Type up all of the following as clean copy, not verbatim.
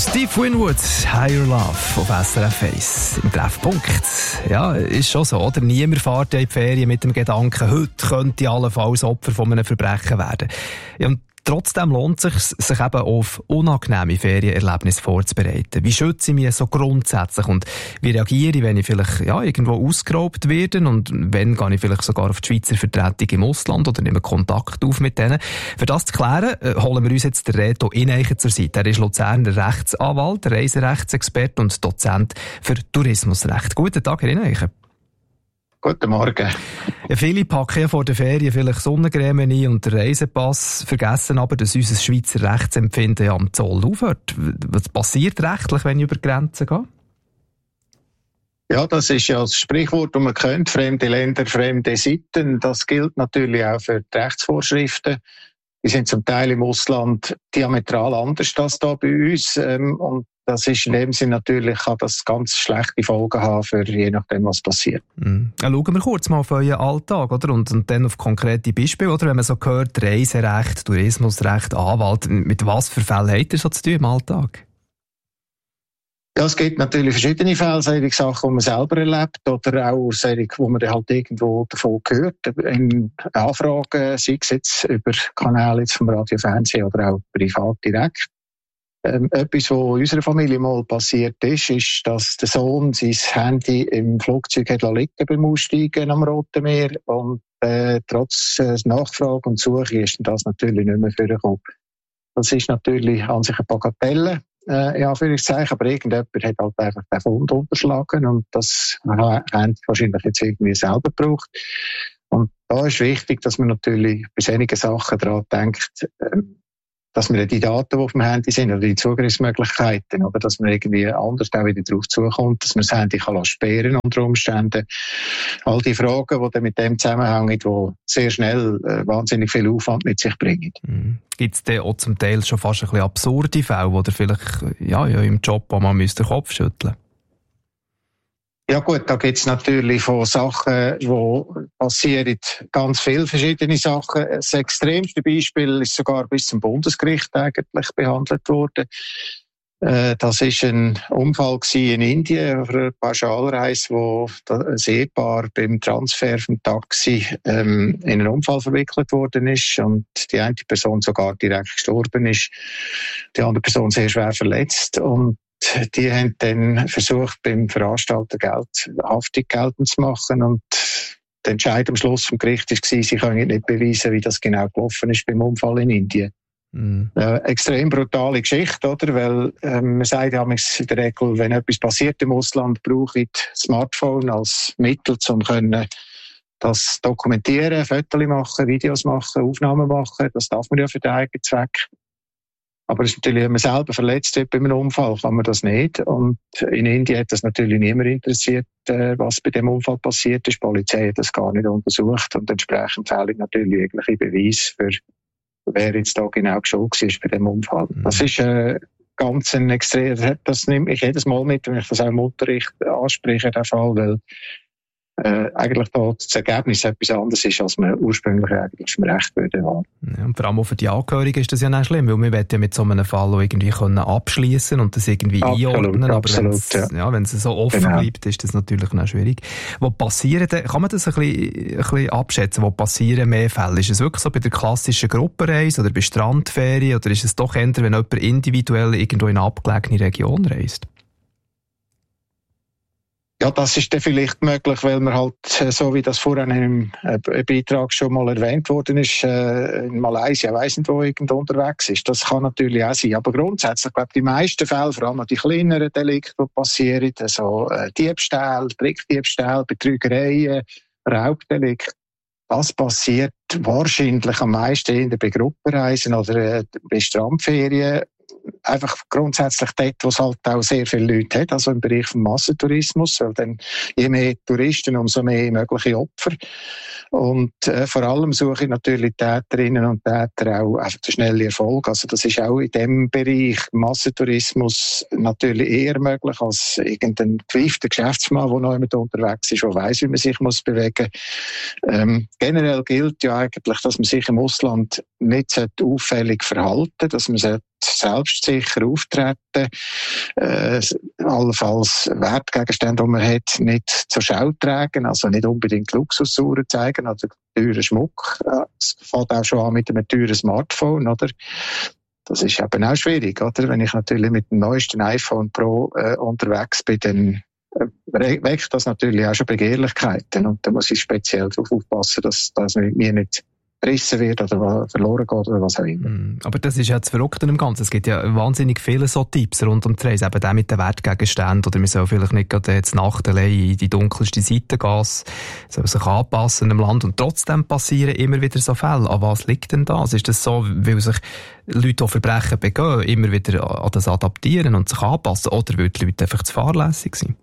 Steve Winwood, Higher Love auf SRF 1 im Treffpunkt. Ja, ist schon so, oder? Niemand fährt ja in die Ferien mit dem Gedanken, heute könnte ich allenfalls Opfer von einem Verbrechen werden. Ja, und trotzdem lohnt es sich eben auf unangenehme Ferienerlebnisse vorzubereiten. Wie schütze ich mich so grundsätzlich und wie reagiere ich, wenn ich vielleicht irgendwo ausgeraubt werde und wenn gehe ich vielleicht sogar auf die Schweizer Vertretung im Ausland oder nehme Kontakt auf mit denen. Für das zu klären, holen wir uns jetzt den Reto Ineichen zur Seite. Er ist Luzerner Rechtsanwalt, Reiserechtsexperte und Dozent für Tourismusrecht. Guten Tag, Herr Ineichen. Guten Morgen. Ja, viele packen ja vor der Ferien vielleicht Sonnencreme ein und den Reisepass, vergessen aber, dass unser Schweizer Rechtsempfinden ja am Zoll aufhört. Was passiert rechtlich, wenn ich über Grenzen gehe? Ja, das ist ja das Sprichwort, das man kennt, fremde Länder, fremde Sitten. Das gilt natürlich auch für die Rechtsvorschriften. Die sind zum Teil im Ausland diametral anders als da bei uns. Und das ist in dem Sinne natürlich, kann das ganz schlechte Folgen haben, für je nachdem, was passiert. Mhm. Schauen wir kurz mal auf euren Alltag, oder? Und dann auf konkrete Beispiele, oder? Wenn man so hört, Reiserecht, Tourismusrecht, Anwalt, mit was für Fällen habt ihr so zu tun im Alltag? Ja, es gibt natürlich verschiedene Fälle, solche Sachen, die man selber erlebt, oder auch solche, wo man halt irgendwo davon hört, in Anfragen, sei es jetzt über Kanäle jetzt vom Radio, Fernsehen oder auch privat direkt. Etwas, was in unserer Familie mal passiert ist, dass der Sohn sein Handy im Flugzeug hat liegen beim Aussteigen am Roten Meer und trotz Nachfrage und Suche ist das natürlich nicht mehr vorgekommen. Das ist natürlich an sich eine Bagatelle, in Anführungszeichen, aber irgendjemand hat halt einfach den Fund unterschlagen und das Handy wahrscheinlich jetzt irgendwie selber gebraucht. Und da ist wichtig, dass man natürlich bei solchen Sachen daran denkt, dass man die Daten, die auf dem Handy sind, oder die Zugriffsmöglichkeiten, oder dass man irgendwie anders auch wieder darauf zukommt, dass man das Handy kann sperren unter Umständen. All die Fragen, die dann mit dem zusammenhängen, die sehr schnell wahnsinnig viel Aufwand mit sich bringen. Gibt es dann auch zum Teil schon fast ein bisschen absurde Fälle, wo ihr vielleicht im Job auch mal den Kopf schütteln müsst? Ja gut, da gibt es natürlich von Sachen, die passieren, ganz viele verschiedene Sachen. Das extremste Beispiel ist sogar bis zum Bundesgericht eigentlich behandelt worden. Das ist ein Unfall in Indien, auf einer Pauschalreise, wo ein Ehepaar beim Transfer vom Taxi in einen Unfall verwickelt worden ist und die eine Person sogar direkt gestorben ist, die andere Person sehr schwer verletzt und die haben dann versucht, beim Veranstalter Haftung geltend zu machen und der Entscheid am Schluss vom Gericht war, sie können nicht beweisen, wie das genau gelaufen ist beim Unfall in Indien. Extrem brutale Geschichte, oder? Weil man sagt ja in der Regel, wenn etwas passiert im Ausland, brauche ich das Smartphone als Mittel, um das dokumentieren, Fotos machen, Videos machen, Aufnahmen machen. Das darf man ja für den eigenen Zweck. Aber es ist natürlich, wenn man selber verletzt wird bei einem Unfall, kann man das nicht. Und in Indien hat das natürlich niemand interessiert, was bei dem Unfall passiert ist. Die Polizei hat das gar nicht untersucht und entsprechend fehlen natürlich jegliche Beweise für, wer jetzt da genau schuld war bei dem Unfall. Das ist ganz ein extrem, das nehme ich jedes Mal mit, wenn ich das auch im Unterricht anspreche, der Fall, weil eigentlich da das Ergebnis etwas anderes ist, als man ursprünglich eigentlich im Recht würde haben. Ja, und vor allem auch für die Angehörigen ist das ja nicht schlimm, weil wir wollen ja mit so einem Fall auch irgendwie abschließen und das irgendwie einordnen. Aber wenn es so offen bleibt, ist das natürlich noch schwierig. Wo passieren, kann man das ein bisschen abschätzen? Wo passieren mehr Fälle? Ist es wirklich so bei der klassischen Gruppenreise oder bei Strandferien oder ist es doch eher, wenn jemand individuell irgendwo in eine abgelegene Region reist? Ja, das ist dann vielleicht möglich, weil man halt, so wie das vorhin im Beitrag schon mal erwähnt worden ist, in Malaysia, weiss nicht, wo irgendwo unterwegs ist. Das kann natürlich auch sein. Aber grundsätzlich, glaube ich, die meisten Fälle, vor allem die kleineren Delikte, die passieren, also Diebstahl, Trickdiebstahl, Betrügereien, Raubdelikte, das passiert wahrscheinlich am meisten bei Gruppenreisen oder bei Strandferien. Einfach grundsätzlich dort, wo es halt auch sehr viele Leute hat, also im Bereich vom Massentourismus, weil dann je mehr Touristen, umso mehr mögliche Opfer. Und vor allem suche ich natürlich Täterinnen und Täter auch einfach den schnellen Erfolg. Also das ist auch in dem Bereich Massentourismus natürlich eher möglich als irgendein gewiefter Geschäftsmann, der noch jemand unterwegs ist, der weiss, wie man sich muss bewegen muss. Generell gilt ja eigentlich, dass man sich im Ausland nicht auffällig verhalten sollte, dass man selbstsicher auftreten, allenfalls Wertgegenstände, die man hat, nicht zur Schau tragen, also nicht unbedingt Luxusuhren zeigen oder teuren Schmuck. Es fängt auch schon an mit einem teuren Smartphone, oder? Das ist eben auch schwierig, oder? Wenn ich natürlich mit dem neuesten iPhone Pro unterwegs bin, dann weckt das natürlich auch schon Begehrlichkeiten. Und da muss ich speziell darauf aufpassen, dass das mit mir nicht gerissen wird oder verloren geht oder was auch immer. Aber das ist ja das Verrückte im Ganzen. Es gibt ja wahnsinnig viele so Tipps rund um die Reise. Eben der mit den Wertgegenständen. Oder man soll vielleicht nicht gerade jetzt Nacht allein in die dunkelste Seite gehen. Soll sich anpassen im Land. Und trotzdem passieren immer wieder so Fälle. An was liegt denn das? Ist das so, weil sich Leute, die Verbrechen begehen, immer wieder an das adaptieren und sich anpassen? Oder weil die Leute einfach zu fahrlässig sind?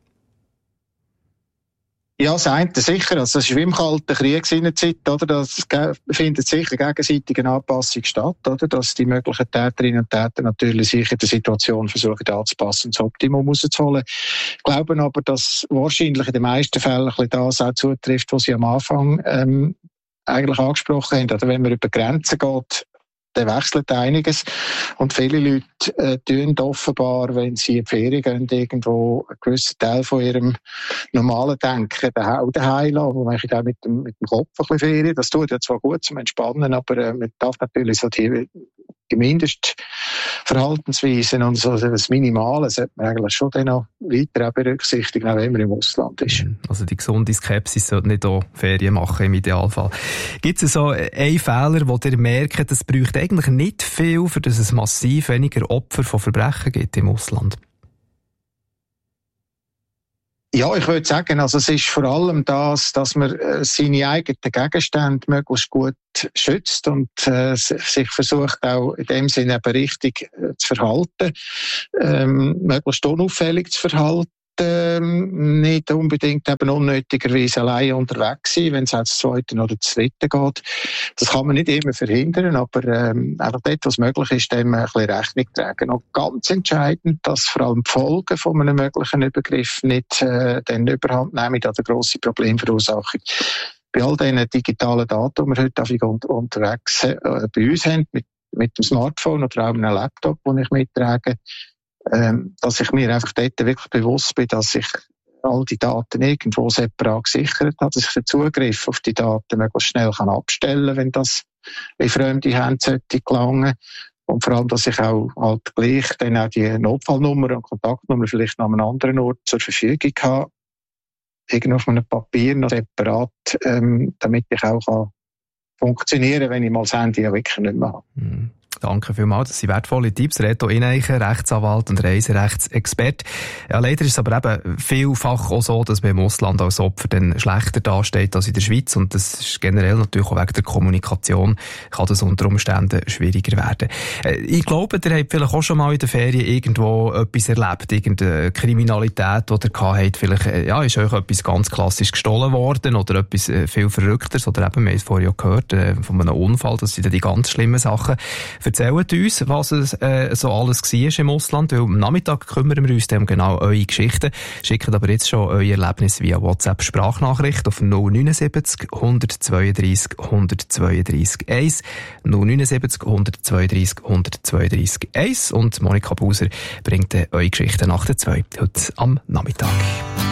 Ja, das eine sicher. Also, es ist wie im Kalten Krieg seinerzeit, oder? Das findet sicher gegenseitige Anpassung statt, oder? Dass die möglichen Täterinnen und Täter natürlich sich in der Situation versuchen anzupassen und das Optimum rauszuholen. Ich glaube aber, dass wahrscheinlich in den meisten Fällen ein bisschen das auch zutrifft, was Sie am Anfang, eigentlich angesprochen haben. Oder wenn man über Grenzen geht, dann wechselt einiges. Und viele Leute tun offenbar, wenn sie in die Ferien gehen, irgendwo einen gewissen Teil von ihrem normalen Denken auch daheim lassen. Wo man auch mit dem Kopf ein bisschen Ferien. Das tut ja zwar gut zum Entspannen, aber man darf natürlich so die Mindestverhaltensweisen und so das Minimale sollte man eigentlich schon dann noch weiter berücksichtigen, auch wenn man im Ausland ist. Also die gesunde Skepsis sollte nicht auch Ferien machen im Idealfall. Gibt es so einen Fehler, wo ihr merkt, es bräuchte eigentlich nicht viel, für dass es massiv weniger Opfer von Verbrechen gibt im Ausland? Ja, ich würde sagen, also es ist vor allem das, dass man seine eigenen Gegenstände möglichst gut schützt und sich versucht auch in dem Sinne eben richtig zu verhalten, möglichst unauffällig zu verhalten, nicht unbedingt eben unnötigerweise allein unterwegs sein, wenn es als Zweiten oder Dritten geht. Das kann man nicht immer verhindern, aber einfach dort, was möglich ist, dem ein bisschen Rechnung tragen. Und ganz entscheidend, dass vor allem die Folgen von einem möglichen Übergriff nicht dann überhand nehmen, da eine grosse Problemverursachung. Bei all diesen digitalen Daten, die wir heute unterwegs bei uns haben, mit dem Smartphone oder auch einem Laptop, den ich mittrage, dass ich mir einfach dort wirklich bewusst bin, dass ich all die Daten irgendwo separat gesichert habe, dass ich den Zugriff auf die Daten möglichst schnell abstellen kann, wenn das in fremde Hände sollte gelangen. Und vor allem, dass ich auch halt gleich dann auch die Notfallnummer und Kontaktnummer vielleicht noch an einem anderen Ort zur Verfügung habe, irgendwo auf einem Papier noch separat, damit ich auch funktionieren kann, wenn ich mal das Handy ja wirklich nicht mehr habe. Danke vielmals, das sind wertvolle Tipps. Reto Ineichen, Rechtsanwalt und Reiserechtsexperte. Ja, leider ist es aber eben vielfach auch so, dass man im Ausland als Opfer dann schlechter dasteht als in der Schweiz. Und das ist generell natürlich auch wegen der Kommunikation, kann das unter Umständen schwieriger werden. Ich glaube, ihr habt vielleicht auch schon mal in der Ferien irgendwo etwas erlebt, irgendeine Kriminalität, die ihr gehabt habt. Vielleicht ist euch etwas ganz klassisch gestohlen worden oder etwas viel Verrückteres. Oder eben, wir haben es vorher ja gehört, von einem Unfall. Das sind dann die ganz schlimmen Sachen. Erzählt uns, was es so alles war im Ausland, weil am Nachmittag kümmern wir uns um genau eure Geschichten. Schickt aber jetzt schon euer Erlebnis via WhatsApp-Sprachnachricht auf 079 132 132 1. 079 132 132 1. Und Monika Buser bringt eure Geschichten nach der 2 heute am Nachmittag.